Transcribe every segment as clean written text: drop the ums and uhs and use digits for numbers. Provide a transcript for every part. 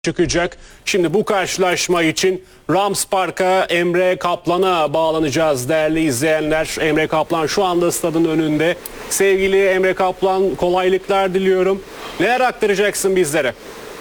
çıkacak. Şimdi bu karşılaşma için Rams Park'a Emre Kaplan'a bağlanacağız değerli izleyenler. Emre Kaplan şu anda stadın önünde. Sevgili Emre Kaplan, kolaylıklar diliyorum. Neler aktaracaksın bizlere?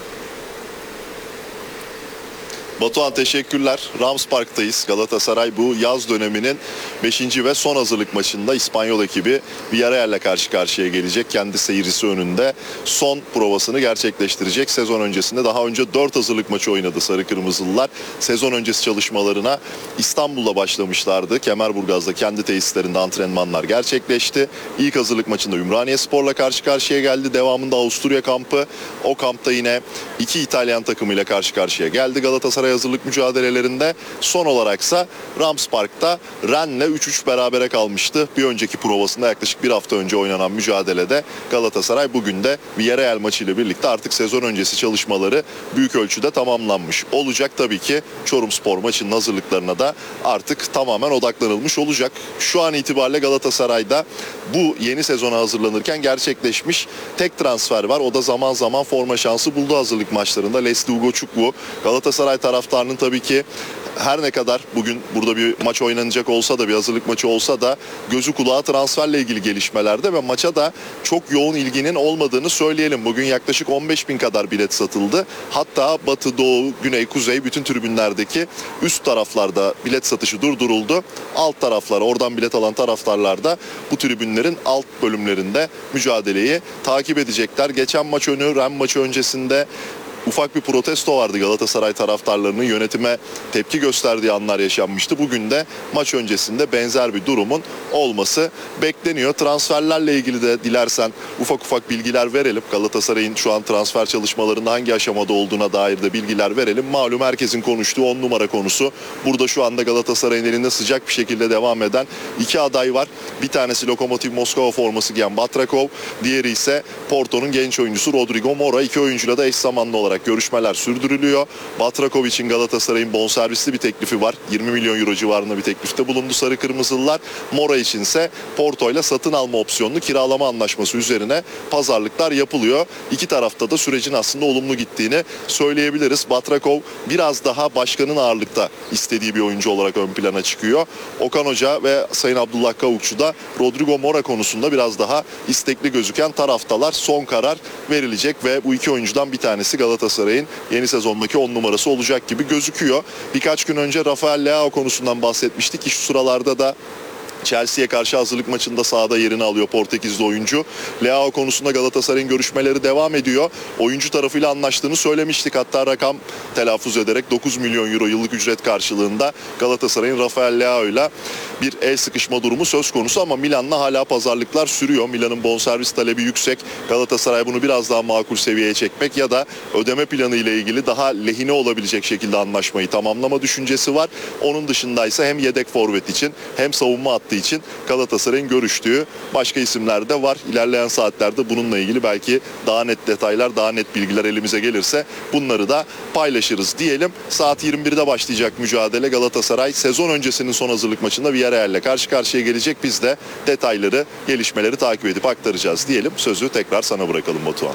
Batuhan teşekkürler. Rams Park'tayız. Galatasaray bu yaz döneminin 5. ve son hazırlık maçında İspanyol ekibi Villarreal'le karşı karşıya gelecek. Kendi seyircisi önünde son provasını gerçekleştirecek. Sezon öncesinde daha önce 4 hazırlık maçı oynadı Sarı Kırmızılılar. Sezon öncesi çalışmalarına İstanbul'da başlamışlardı. Kemerburgaz'da kendi tesislerinde antrenmanlar gerçekleşti. İlk hazırlık maçında Ümraniyespor'la karşı karşıya geldi. Devamında Avusturya kampı. O kampta yine 2 İtalyan takımıyla karşı karşıya geldi Galatasaray hazırlık mücadelelerinde. Son olaraksa Rams Park'ta Rennes'le 3-3 berabere kalmıştı. Bir önceki provasında yaklaşık bir hafta önce oynanan mücadelede Galatasaray bugün de Villarreal maçıyla birlikte artık sezon öncesi çalışmaları büyük ölçüde tamamlanmış olacak. Tabii ki Çorumspor maçının hazırlıklarına da artık tamamen odaklanılmış olacak. Şu an itibariyle Galatasaray'da bu yeni sezona hazırlanırken gerçekleşmiş tek transfer var. O da zaman zaman forma şansı buldu hazırlık maçlarında. Leslie Ugochukwu. Galatasaray taraftarının tabii ki her ne kadar bugün burada bir maç oynanacak olsa da, bir hazırlık maçı olsa da gözü kulağı transferle ilgili gelişmelerde ve maça da çok yoğun ilginin olmadığını söyleyelim. Bugün yaklaşık 15.000 kadar bilet satıldı. Hatta Batı, Doğu, Güney, Kuzey bütün tribünlerdeki üst taraflarda bilet satışı durduruldu. Alt taraflar, oradan bilet alan taraftarlar da bu tribünlerin alt bölümlerinde mücadeleyi takip edecekler. Geçen maç önü, Rennes maçı öncesinde ufak bir protesto vardı. Galatasaray taraftarlarının yönetime tepki gösterdiği anlar yaşanmıştı. Bugün de maç öncesinde benzer bir durumun olması bekleniyor. Transferlerle ilgili de dilersen ufak ufak bilgiler verelim. Galatasaray'ın şu an transfer çalışmalarında hangi aşamada olduğuna dair de bilgiler verelim. Malum herkesin konuştuğu 10 numara konusu. Burada şu anda Galatasaray'ın elinde sıcak bir şekilde devam eden 2 aday var. Bir tanesi Lokomotiv Moskova forması giyen Batrakov. Diğeri ise Porto'nun genç oyuncusu Rodrigo Mora. 2 oyuncuyla da eş zamanlı olarak görüşmeler sürdürülüyor. Batrakov için Galatasaray'ın bonservisli bir teklifi var. 20 milyon euro civarında bir teklifte bulundu Sarı Kırmızılılar. Mora içinse Porto ile satın alma opsiyonlu kiralama anlaşması üzerine pazarlıklar yapılıyor. İki tarafta da sürecin aslında olumlu gittiğini söyleyebiliriz. Batrakov biraz daha başkanın ağırlıkta istediği bir oyuncu olarak ön plana çıkıyor. Okan Hoca ve Sayın Abdullah Kavukçu da Rodrigo Mora konusunda biraz daha istekli gözüken taraftalar. Son karar verilecek ve bu iki oyuncudan bir tanesi Galatasaray'ın yeni sezondaki 10 numarası olacak gibi gözüküyor. Birkaç gün önce Rafael Leao konusundan bahsetmiştik ki şu sıralarda da Chelsea'ye karşı hazırlık maçında sahada yerini alıyor Portekizli oyuncu. Leao konusunda Galatasaray'ın görüşmeleri devam ediyor. Oyuncu tarafıyla anlaştığını söylemiştik. Hatta rakam telaffuz ederek 9 milyon euro yıllık ücret karşılığında Galatasaray'ın Rafael Leao'yla bir el sıkışma durumu söz konusu ama Milan'la hala pazarlıklar sürüyor. Milan'ın bonservis talebi yüksek. Galatasaray bunu biraz daha makul seviyeye çekmek ya da ödeme planı ile ilgili daha lehine olabilecek şekilde anlaşmayı tamamlama düşüncesi var. Onun dışındaysa hem yedek forvet için hem savunma hattı için Galatasaray'ın görüştüğü başka isimler de var. İlerleyen saatlerde bununla ilgili belki daha net detaylar, daha net bilgiler elimize gelirse bunları da paylaşırız diyelim. Saat 21'de başlayacak mücadele. Galatasaray sezon öncesinin son hazırlık maçında Villarreal'le karşı karşıya gelecek. Biz de detayları, gelişmeleri takip edip aktaracağız diyelim. Sözü tekrar sana bırakalım Batuhan.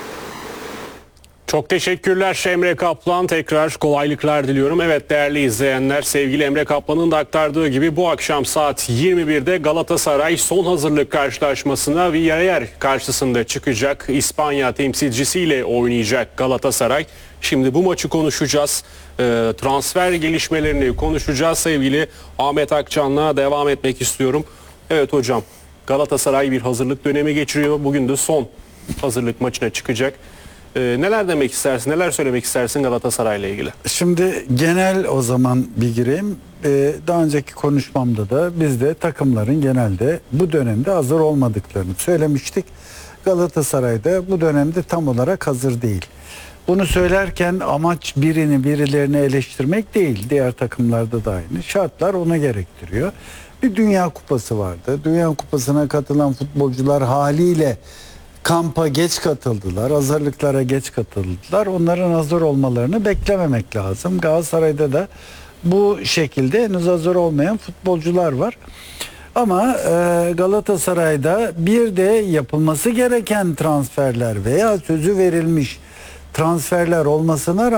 Çok teşekkürler Emre Kaplan. Tekrar kolaylıklar diliyorum. Evet değerli izleyenler, sevgili Emre Kaplan'ın da aktardığı gibi bu akşam saat 21'de Galatasaray son hazırlık karşılaşmasına Villarreal karşısında çıkacak. İspanya temsilcisiyle oynayacak Galatasaray. Şimdi bu maçı konuşacağız. Transfer gelişmelerini konuşacağız. Sevgili Ahmet Akçan'la devam etmek istiyorum. Evet hocam, Galatasaray bir hazırlık dönemi geçiriyor. Bugün de son hazırlık maçına çıkacak. Neler demek istersin, neler söylemek istersin Galatasaray'la ilgili? Şimdi genel o zaman bir gireyim. Daha önceki konuşmamda da biz de takımların genelde bu dönemde hazır olmadıklarını söylemiştik. Galatasaray'da bu dönemde tam olarak hazır değil. Bunu söylerken amaç birilerini eleştirmek değil. Diğer takımlarda da aynı. Şartlar onu gerektiriyor. Bir Dünya Kupası vardı. Dünya Kupası'na katılan futbolcular haliyle kampa geç katıldılar, hazırlıklara geç katıldılar. Onların hazır olmalarını beklememek lazım. Galatasaray'da da bu şekilde henüz hazır olmayan futbolcular var. Ama Galatasaray'da bir de yapılması gereken transferler veya sözü verilmiş transferler olmasına